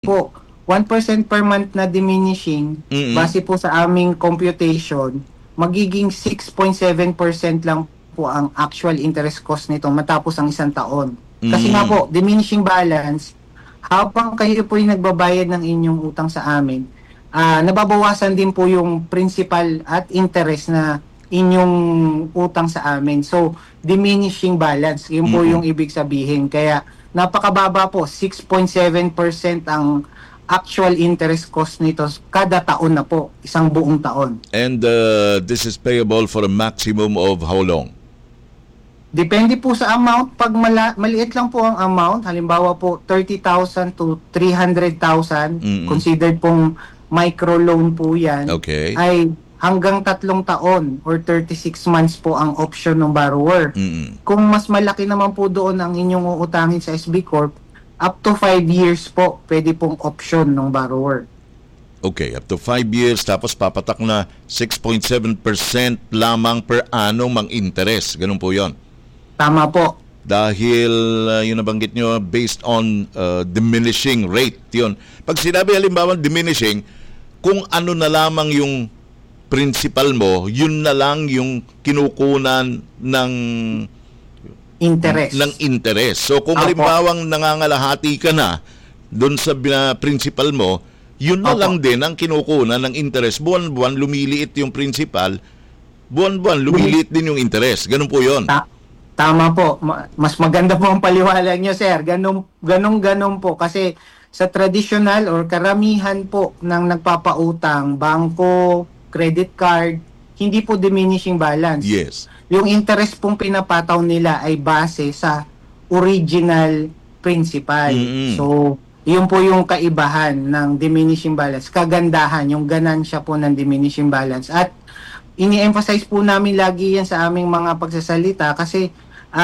po, 1% per month na diminishing, base po sa aming computation, magiging 6.7% lang po ang actual interest cost nito matapos ang isang taon. Kasi nga po, diminishing balance, habang kayo po yung nagbabayad ng inyong utang sa amin, nababawasan din po yung principal at interest na inyong utang sa amin. So, diminishing balance, yun po yung ibig sabihin. Kaya, napakababa po, 6.7% ang actual interest cost nito kada taon na po, isang buong taon. And this is payable for a maximum of how long? Depende po sa amount. Pag maliit lang po ang amount, halimbawa po 30,000 to 300,000, considered pong microloan po yan, okay, ay hanggang 3 taon or 36 months po ang option ng borrower. Kung mas malaki naman po doon ang inyong uutangin sa SB Corp, up to 5 years po, pwede pong option ng borrower. Okay, up to 5 years, tapos papatak na 6.7% lamang per annum ang interest. Ganun po yon. Tama po. Dahil yung nabanggit nyo, based on diminishing rate, yun. Pag sinabi halimbawa diminishing, kung ano na lamang yung principal mo, yun na lang yung kinukunan ng interest. So kung halimbawang nangangalahati ka na doon sa principal mo, yun na lang din ang kinukunan ng interest. Buwan-buwan lumiliit yung principal, buwan-buwan lumiliit din yung interest. Ganun po yun. Tama po. Mas maganda po ang paliwanag nyo, sir. Ganun po. Kasi sa traditional or karamihan po ng nagpapautang, bangko, credit card, hindi po diminishing balance. Yes. Yung interest pong pinapataw nila ay base sa original principal. So, yun po yung kaibahan ng diminishing balance. Kagandahan, yung ganansya po ng diminishing balance. At ini-emphasize po namin lagi yan sa aming mga pagsasalita kasi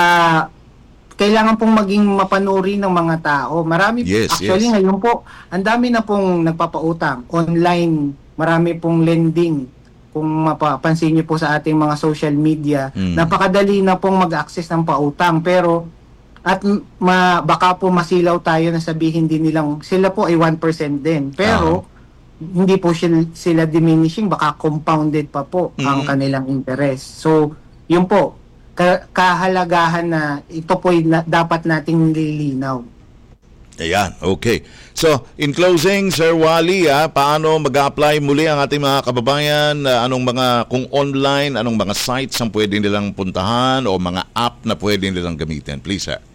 kailangan pong maging mapanuri ng mga tao. Marami, actually ngayon po, ang dami na pong nagpapautang. Online, marami pong lending. Kung mapapansin niyo po sa ating mga social media, napakadali na pong mag-access ng pautang. Pero, at baka po masilaw tayo na sabihin din nilang sila po ay 1% din. Pero, hindi po sila diminishing, baka compounded pa po ang kanilang interest. So, yun po, kahalagahan na ito po ay dapat nating nililinaw. Ayan, okay. So, in closing, Sir Wally, paano mag-apply muli ang ating mga kababayan? Kung online, anong mga sites ang pwede nilang puntahan o mga app na pwede nilang gamitin? Please, sir.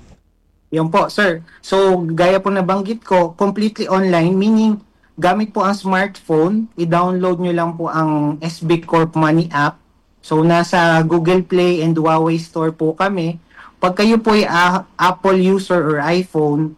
Yun po, sir. So, gaya po nabanggit ko, completely online, meaning gamit po ang smartphone, i-download nyo lang po ang SB Corp Money app. So, nasa Google Play and Huawei Store po kami. Pag kayo po ay Apple user or iPhone,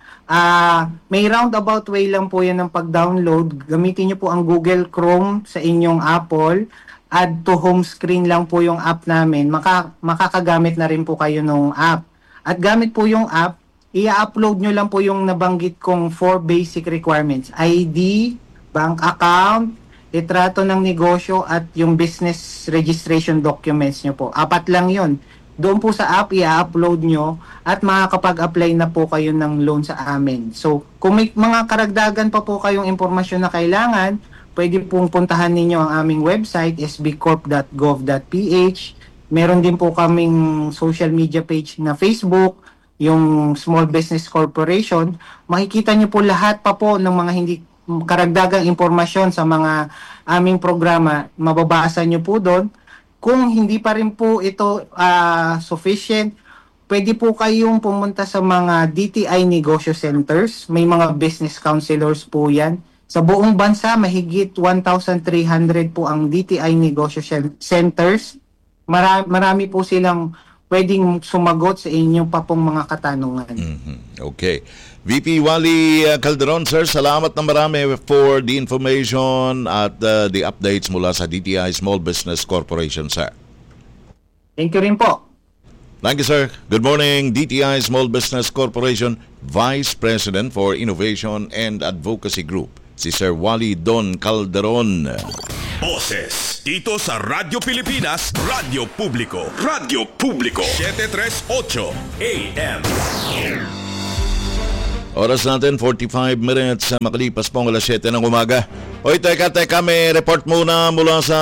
may roundabout way lang po yan ng pag-download. Gamitin nyo po ang Google Chrome sa inyong Apple. Add to home screen lang po yung app namin. Makakagamit na rin po kayo ng app. At gamit po yung app, i-upload nyo lang po yung nabanggit kong 4 basic requirements. ID, bank account, litrato ng negosyo, at yung business registration documents nyo po. 4 lang yon. Doon po sa app, i-upload nyo at makakapag-apply na po kayo ng loan sa amin. So, kung may mga karagdagan pa po kayong impormasyon na kailangan, pwede pong puntahan ninyo ang aming website, sbcorp.gov.ph. Meron din po kaming social media page na Facebook, yung Small Business Corporation. Makikita nyo po lahat pa po ng mga hindi karagdagang impormasyon sa mga aming programa. Mababasa nyo po doon. Kung hindi pa rin po ito sufficient, pwede po kayong pumunta sa mga DTI Negosyo Centers. May mga business counselors po yan. Sa buong bansa, mahigit 1,300 po ang DTI Negosyo Centers. Marami po silang pwedeng sumagot sa inyong pa pong mga katanungan. Okay. VP Wally Calderon, sir, salamat na marami for the information at the updates mula sa DTI Small Business Corporation, sir. Thank you rin po. Thank you, sir. Good morning, DTI Small Business Corporation Vice President for Innovation and Advocacy Group, si Sir Wally Don Calderon. Boses dito sa Radyo Pilipinas, Radyo Publiko. Radyo Publiko 738 AM. Oras natin, 45 minutes makalipas po ang alas 7 ng umaga. Oy, teka, may report muna mula sa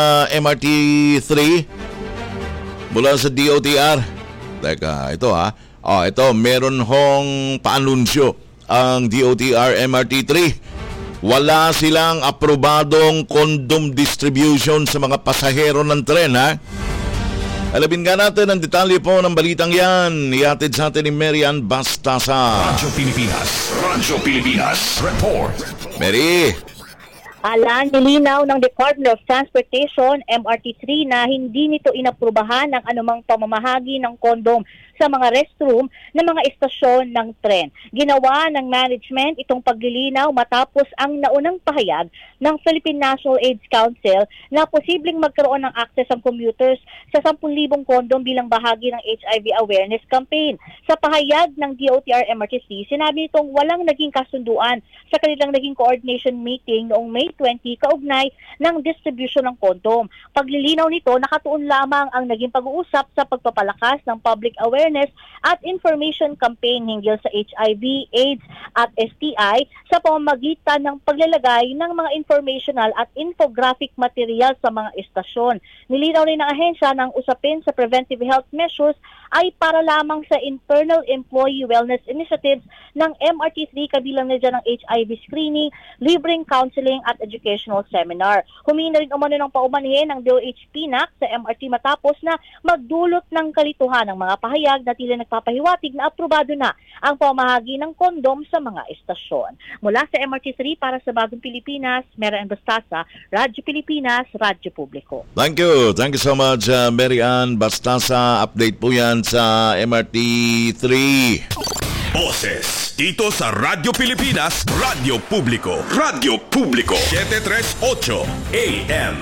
MRT3, mula sa DOTR. Teka, ito ha. Ito, meron hong paanunsyo ang DOTR MRT3. Wala silang aprobadong condom distribution sa mga pasahero ng tren, ha? Alamin nga natin ang detalye po ng balitang yan. Ihatid sa atin ni Marian Bastasa. Radyo Pilipinas Report. Mary. Nilinaw ng Department of Transportation, MRT3, na hindi nito inaprubahan ng anumang pamamahagi ng kondom sa mga restroom ng mga istasyon ng tren. Ginawa ng management itong paglilinaw matapos ang naunang pahayag ng Philippine National AIDS Council na posibleng magkaroon ng access ang commuters sa 10,000 kondom bilang bahagi ng HIV awareness campaign. Sa pahayag ng DOTR MRT3, sinabi nitong walang naging kasunduan sa kanilang naging coordination meeting noong May 20 kaugnay ng distribution ng kondom. Paglilinaw nito, nakatuon lamang ang naging pag-uusap sa pagpapalakas ng public awareness at information campaign hinggil sa HIV, AIDS at STI sa pamamagitan ng paglalagay ng mga informational at infographic material sa mga istasyon. Nilinaw rin ng ahensya ng usapin sa preventive health measures ay para lamang sa internal employee wellness initiatives ng MRT3, kabilang na dyan ng HIV screening, libreng counseling at educational seminar. Humingi na rin umano ng paumanhin ng DOH-PNAC sa MRT matapos na magdulot ng kalituhan ng mga pahayag na tila nagpapahiwatig na aprobado na ang pamahagi ng kondom sa mga istasyon. Mula sa MRT3 para sa Bagong Pilipinas, Marian Bastasa, Radyo Pilipinas, Radyo Publiko. Thank you so much, Marian Bastasa. Update po yan sa MRT3. Boses dito sa Radyo Pilipinas, Radyo Publiko. Radyo Publiko 738 AM.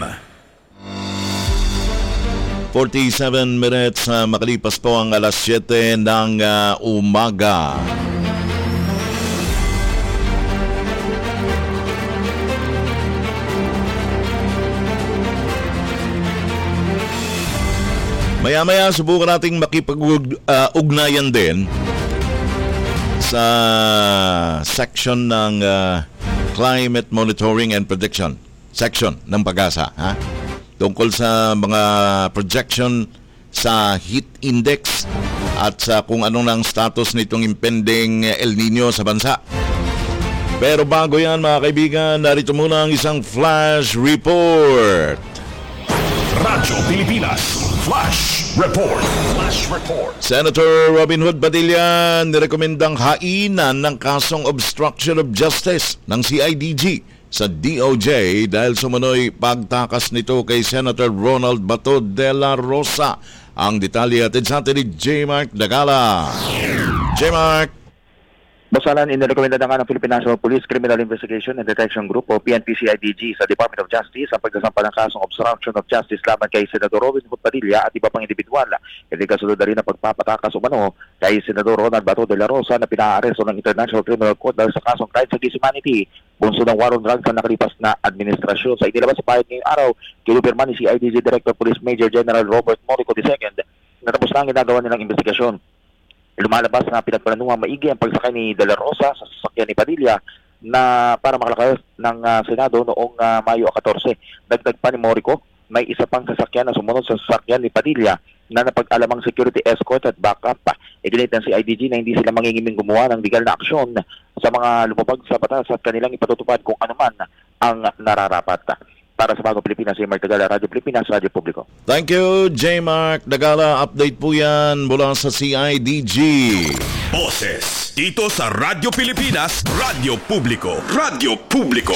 47 minutes makalipas po ang alas 7 ng umaga. Maya-maya subukan nating makipag-ugnayan din sa section ng Climate Monitoring and Prediction section ng Pag-asa, ha? Tungkol sa mga projection sa heat index at sa kung anong ang status nitong impending El Nino sa bansa. Pero bago yan, mga kaibigan, narito muna ang isang flash report. Radyo Pilipinas Flash Report. Flash Report. Senator Robin Hood Padilla nirekomendang hainan ng kasong obstruction of justice ng CIDG sa DOJ dahil sumano'y pagtakas nito kay Senator Ronald Bato de la Rosa. Ang detalye atin sa atin ni J. Mark Dagala. J. Mark. Basalan, inirekomenda na nga ng Philippine National Police Criminal Investigation and Detection Group o PNP-CIDG sa Department of Justice ang pagsasampa ng kasong obstruction of justice laban kay Senador Robin Hood Padilla at iba pang individual. Hindi kasunod na rin ang pagpapatakas umano kay Senador Ronald Bato de la Rosa na pinaaresto ng International Criminal Court dahil sa kasong crimes against humanity, bunso ng war on drugs sa nakalipas na administrasyon. Sa inilabas sa pahit ngayong araw, kinupirma ni CIDG Director Police Major General Robert Morico II na tapos na ang ginagawa nilang investigasyon. Lumalabas na pinagplanuhan maigi ang pagsakay ni De La Rosa sa sasakyan ni Padilla na para makalakay ng Senado noong Mayo 14. Dagdag pa ni Morico, may isa pang sasakyan na sumunod sa sasakyan ni Padilla na napag-alamang security escort at backup. Iginit ng CIDG na hindi sila mangingiming gumawa ng legal na aksyon sa mga lumabag sa batas at kanilang ipatutupad kung anuman ang nararapat. Para sa Bagong Pilipinas, J. Mark Dagala, Radyo Pilipinas, Radyo Publiko. Thank you, J. Mark Dagala. Update po yan mula sa CIDG. Boses dito sa Radyo Pilipinas, Radyo Publiko. Radyo Publiko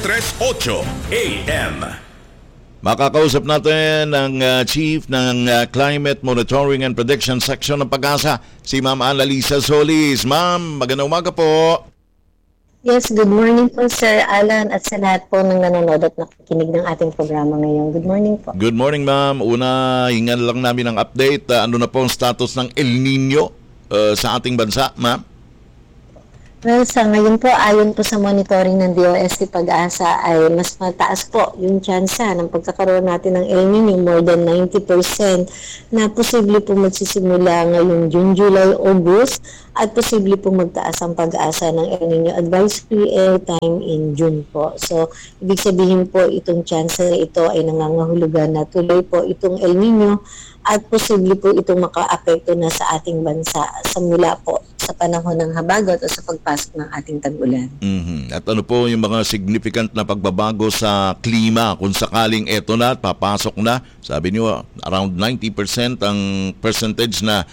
738 AM. Makakausap natin ang Chief ng Climate Monitoring and Prediction Section ng Pag-asa, si Ma'am Annalisa Solis. Ma'am, magandang umaga po. Yes, good morning po Sir Alan at sa lahat po ng nanonood at nakikinig ng ating programa ngayon. Good morning po. Good morning, ma'am. Una, hingan lang namin ng update. Ano na po ang status ng El Nino sa ating bansa, ma'am? Well, sa ngayon po, ayon po sa monitoring ng DOST Pag-asa ay mas mataas po yung tsansa ng pagkakaroon natin ng El Nino, more than 90% na posible po magsisimula ngayong June, July, August at posible po magtaas ang pag-asa ng El Nino advisory anytime in June po. So, ibig sabihin po itong tsansa na ito ay nangangahulugan na tuloy po itong El Nino at posible po itong maka-apekto na sa ating bansa sa mula po sa panahon ng habagat o sa pagpasok ng ating tag-ulan. At ano po yung mga significant na pagbabago sa klima kung sakaling eto na at papasok na? Sabi niyo around 90% ang percentage na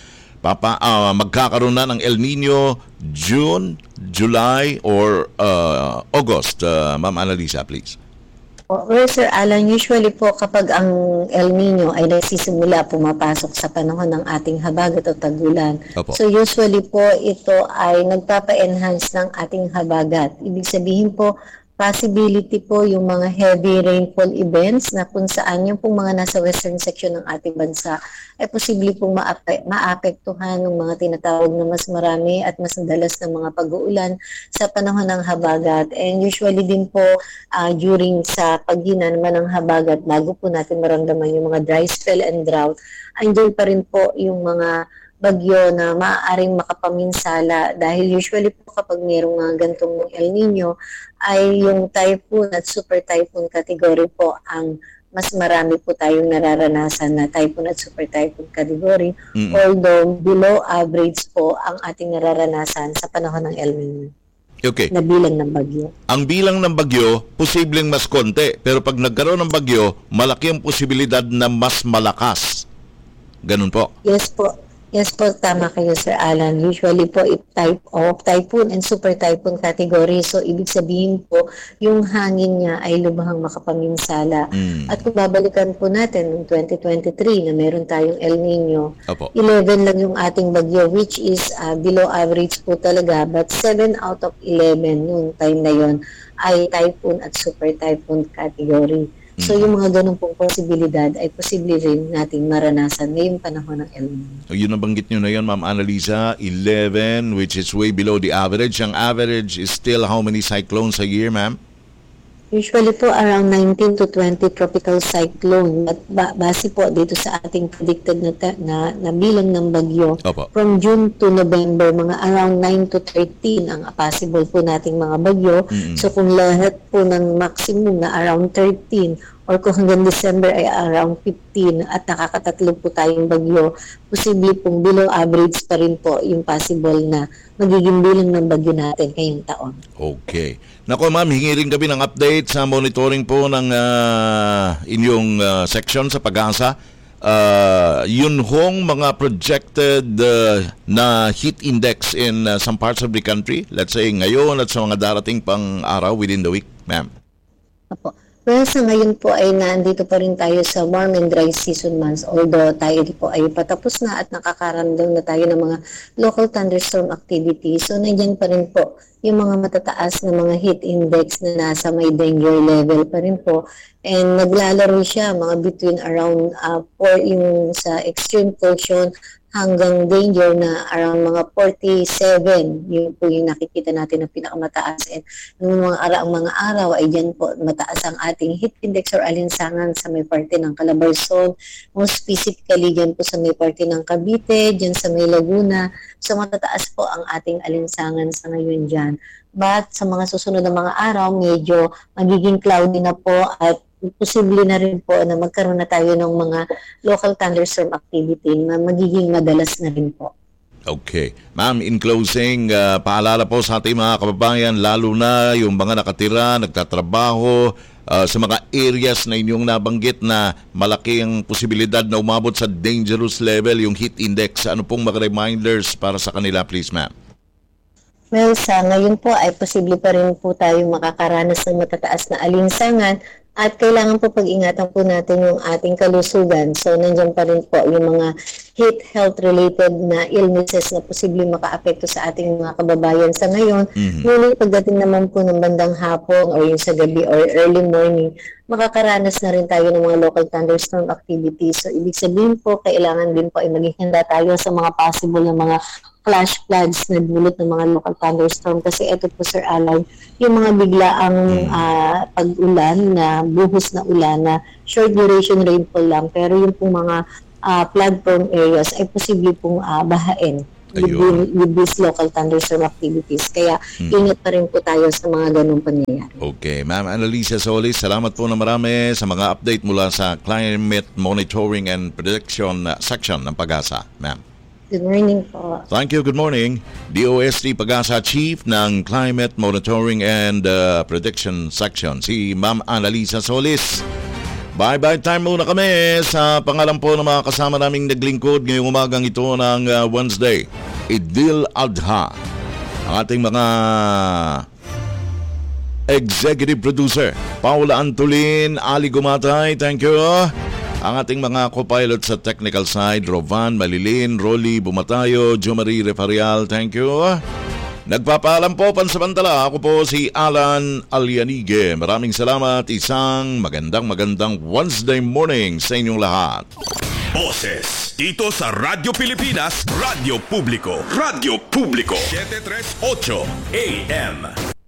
magkakaroon na ng El Nino June, July or August. Ma'am Annalisa, please. Well, Sir Alan, usually po kapag ang El Nino ay nagsisimula pumapasok sa panahon ng ating habagat o tag-ulan. So usually po ito ay nagpapa-enhance ng ating habagat. Ibig sabihin po, possibility po yung mga heavy rainfall events na kung saan yung pong mga nasa western section ng ating bansa ay posible pong maapektuhan ng mga tinatawag na mas marami at mas dalas ng mga pag-uulan sa panahon ng habagat. And usually din po during sa paghina naman ng habagat, bago po natin maramdaman yung mga dry spell and drought, andyan pa rin po yung mga bagyo na maaaring makapaminsala dahil usually po kapag mayroong gantong El Nino ay yung typhoon at super typhoon category po ang mas marami po tayong nararanasan na typhoon at super typhoon category, although below average po ang ating nararanasan sa panahon ng El Nino. Okay. Na bilang ng bagyo. Ang bilang ng bagyo, posibleng mas konti. Pero pag nagkaroon ng bagyo, malaki ang posibilidad na mas malakas. Ganun po. Yes po. Yes po, tama kayo Sir Alan. Usually po type of typhoon and super typhoon category. So ibig sabihin po, yung hangin niya ay lubhang makapaminsala. At kung babalikan po natin noong 2023 na meron tayong El Nino, 11 lang yung ating bagyo which is below average po talaga. But 7 out of 11 noong time na yon ay typhoon at super typhoon category. So yung mga ganun pong posibilidad ay posible rin nating maranasan ngayong panahon ng El Nino. Yun ang banggit nyo na yun, Ma'am Annalisa, 11 which is way below the average. Ang average is still how many cyclones a year, ma'am? Usually po around 19 to 20 tropical cyclone. At base po dito sa ating predicted na bilang ng bagyo, from June to November, mga around 9 to 13 ang possible po nating mga bagyo. So kung lahat po ng maximum na around 13 or kung hanggang December ay around 15 at nakakatatlo po tayong bagyo, posible pong below average pa rin po yung possible na magiging bilang ng bagyo natin ngayong taon. Okay. Nako ma'am, hingi rin kami ng update sa monitoring po ng inyong section sa Pag-asa. Yun hong mga projected na heat index in some parts of the country, let's say ngayon at sa mga darating pang araw within the week, ma'am. Apo. Well, sa ngayon po ay nandito pa rin tayo sa warm and dry season months, although tayo po ay patapos na at nakakaramdam na tayo ng mga local thunderstorm activity. So, nandiyan pa rin po yung mga matataas na mga heat index na nasa may danger level pa rin po. And naglalaro siya mga between around 4 yung sa extreme portion hanggang danger na around mga 47. Yun po yung nakikita natin na pinakamataas. And noong mga araw ay dyan po mataas ang ating heat index or alinsangan sa may parte ng Calabarzon. Most specifically dyan po sa may parte ng Cavite, dyan sa may Laguna. So matataas po ang ating alinsangan sa ngayon dyan. But sa mga susunod na mga araw, medyo magiging cloudy na po at posible na rin po na magkaroon na tayo ng mga local thunderstorm activity na magiging madalas na rin po. Okay. Ma'am, in closing, paalala po sa ating mga kababayan, lalo na yung mga nakatira, nagtatrabaho, sa mga areas na inyong nabanggit na malaki ang posibilidad na umabot sa dangerous level, yung heat index. Ano pong mga reminders para sa kanila, please, ma'am? Well, sa ngayon po ay posible pa rin po tayong makakaranas ng matataas na alinsangan at kailangan po pag-ingatan po natin yung ating kalusugan. So, nandiyan pa rin po yung mga heat health-related na illnesses na posibleng makaapekto sa ating mga kababayan sa ngayon. Ngunit pagdating naman po ng bandang hapon or yung sa gabi or early morning, makakaranas na rin tayo ng mga local thunderstorm activities. So, ibig sabihin po, kailangan din po ay maging handa tayo sa mga possible na mga flash floods na dulot ng mga local thunderstorm. Kasi ito po, Sir Alan, yung mga biglaang pag-ulan na buhos na ulan na short duration rainfall lang, pero yung pong mga flood-prone areas ay posible pong bahain with these local thunderstorm activities. Kaya ingat pa rin po tayo sa mga ganung pangyayari. Okay, Ma'am Annalisa Solis, salamat po na marami sa mga update mula sa Climate Monitoring and Prediction Section ng Pag-asa, Ma'am. Good morning po. Thank you, good morning. DOST Pag-asa Chief ng Climate Monitoring and Prediction Section, si Ma'am Annalisa Solis. Bye-bye time muna kami sa pangalan po ng mga kasama naming naglingkod ngayong umagang ito ng Wednesday, Idil Adha. Ang ating mga executive producer, Paula Antolin, Ali Gumatay, thank you. Ang ating mga co-pilot sa technical side, Rovan Malilin, Rolly Bumatayo, Jomari Refarial, thank you. Nagpapaalam po pansamantala, ako po si Alan Alianige. Maraming salamat, isang magandang Wednesday morning sa inyong lahat. Boses dito sa Radyo Pilipinas, Radyo Publiko. Radyo Publiko 738 AM.